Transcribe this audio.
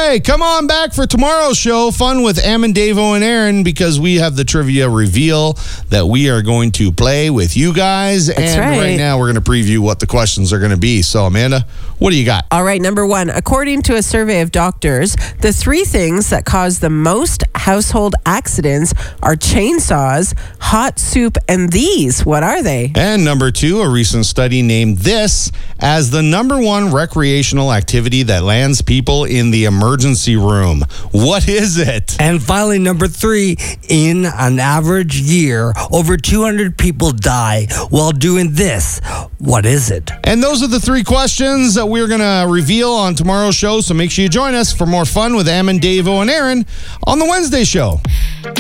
right, come on back for tomorrow's show. Fun with Ammon, Davo, and Aaron, because we have the trivia reveal that we are going to play with you guys. That's right now, we're going to preview what the questions are going to be. So, Amanda, what do you got? All right, number one. According to a survey of doctors, the three things that cause the most household accidents are chainsaws, hot soup, and these. What are they? And number two, a recent study named this as the number one recreational activity that lands people in the emergency room. What is it? And finally, number three, in an average year, over 200 people die while doing this. What is it? And those are the three questions that we're going to reveal on tomorrow's show. So make sure you join us for more fun with Ammon, Davo, and Aaron on the Wednesday show.